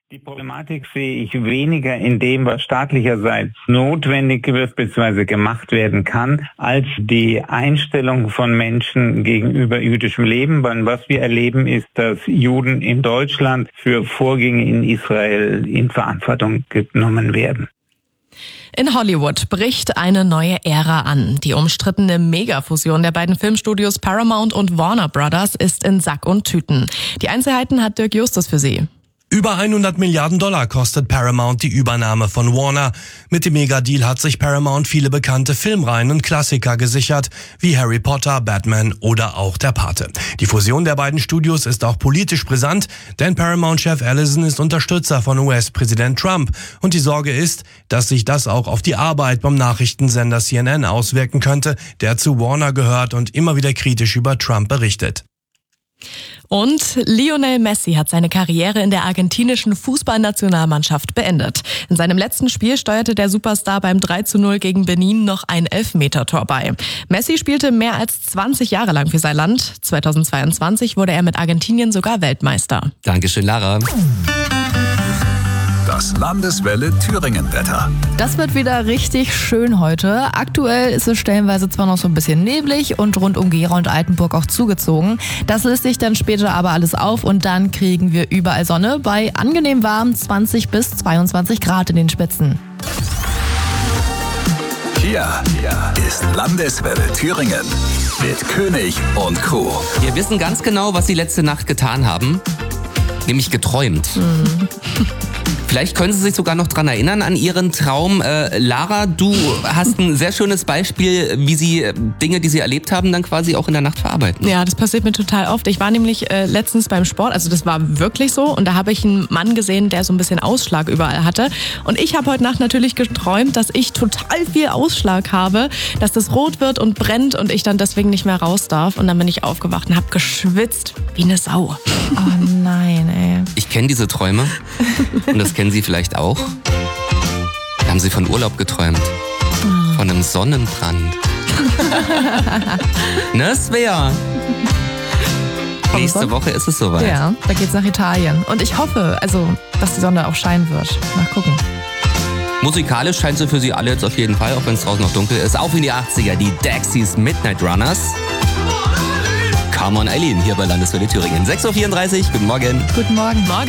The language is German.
Die Problematik sehe ich weniger in dem, was staatlicherseits notwendig wird bzw. gemacht werden kann, als die Einstellung von Menschen gegenüber jüdischem Leben. Was wir erleben, ist, dass Juden in Deutschland für Vorgänge in Israel in Verantwortung genommen werden. In Hollywood bricht eine neue Ära an. Die umstrittene Megafusion der beiden Filmstudios Paramount und Warner Brothers ist in Sack und Tüten. Die Einzelheiten hat Dirk Justus für Sie. Über 100 Milliarden Dollar kostet Paramount die Übernahme von Warner. Mit dem Megadeal hat sich Paramount viele bekannte Filmreihen und Klassiker gesichert, wie Harry Potter, Batman oder auch Der Pate. Die Fusion der beiden Studios ist auch politisch brisant, denn Paramount-Chef Ellison ist Unterstützer von US-Präsident Trump. Und die Sorge ist, dass sich das auch auf die Arbeit beim Nachrichtensender CNN auswirken könnte, der zu Warner gehört und immer wieder kritisch über Trump berichtet. Und Lionel Messi hat seine Karriere in der argentinischen Fußballnationalmannschaft beendet. In seinem letzten Spiel steuerte der Superstar beim 3:0 gegen Benin noch ein Elfmetertor bei. Messi spielte mehr als 20 Jahre lang für sein Land. 2022 wurde er mit Argentinien sogar Weltmeister. Dankeschön, Lara. Das Landeswelle Thüringen-Wetter. Das wird wieder richtig schön heute. Aktuell ist es stellenweise zwar noch so ein bisschen neblig und rund um Gera und Altenburg auch zugezogen. Das löst sich dann später aber alles auf und dann kriegen wir überall Sonne bei angenehm warm 20 bis 22 Grad in den Spitzen. Hier ist Landeswelle Thüringen mit König und Crew. Wir wissen ganz genau, was Sie letzte Nacht getan haben. Nämlich geträumt. Vielleicht können Sie sich sogar noch dran erinnern an Ihren Traum. Lara, du hast ein sehr schönes Beispiel, wie Sie Dinge, die Sie erlebt haben, dann quasi auch in der Nacht verarbeiten. Ja, das passiert mir total oft. Ich war nämlich letztens beim Sport, also das war wirklich so. Und da habe ich einen Mann gesehen, der so ein bisschen Ausschlag überall hatte. Und ich habe heute Nacht natürlich geträumt, dass ich total viel Ausschlag habe, dass das rot wird und brennt und ich dann deswegen nicht mehr raus darf. Und dann bin ich aufgewacht und habe geschwitzt wie eine Sau. Oh nein, ey. Ich kenne diese Träume und das kennen Sie vielleicht auch. Da haben Sie von Urlaub geträumt. Von einem Sonnenbrand. Ne, Svea? Nächste Woche ist es soweit. Ja, da geht's nach Italien. Und ich hoffe, dass die Sonne auch scheinen wird. Mal gucken. Musikalisch scheint sie für Sie alle jetzt auf jeden Fall, auch wenn es draußen noch dunkel ist. Auf in die 80er, die Dexys Midnight Runners. Come on Eileen, hier bei Landeswelle Thüringen. 6:34 Uhr, guten Morgen. Guten Morgen.